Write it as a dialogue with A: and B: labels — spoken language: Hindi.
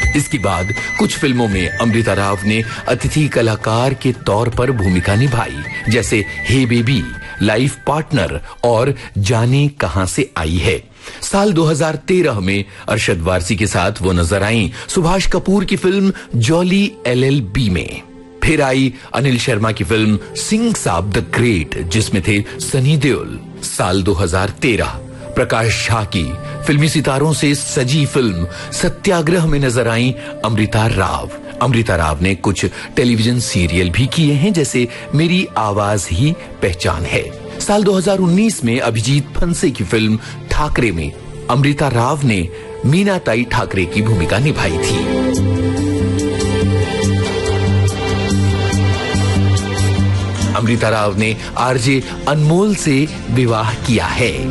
A: इसके बाद कुछ फिल्मों में अमृता राव ने अतिथि कलाकार के तौर पर भूमिका निभाई, जैसे हे बेबी, लाइफ पार्टनर और जाने कहां से आई है। साल 2013 में अरशद वारसी के साथ वो नजर आई सुभाष कपूर की फिल्म जॉली LLB में। फिर आई अनिल शर्मा की फिल्म सिंह साब द ग्रेट, जिसमें थे सनी देओल। साल 2013 प्रकाश झा की फिल्मी सितारों से सजी फिल्म सत्याग्रह में नजर आई अमृता राव। अमृता राव ने कुछ टेलीविजन सीरियल भी किए हैं, जैसे मेरी आवाज ही पहचान है। साल 2019 में अभिजीत फंसे की फिल्म ठाकरे में अमृता राव ने मीना ताई ठाकरे की भूमिका निभाई थी। अमृता राव ने RJ अनमोल से विवाह किया है।